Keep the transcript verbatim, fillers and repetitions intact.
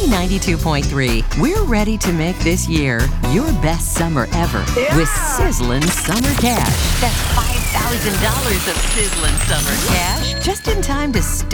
ninety-two point three. We're ready to make this year your best summer ever with Sizzlin' Summer Cash. That's five thousand dollars of Sizzlin' Summer Cash just in time to step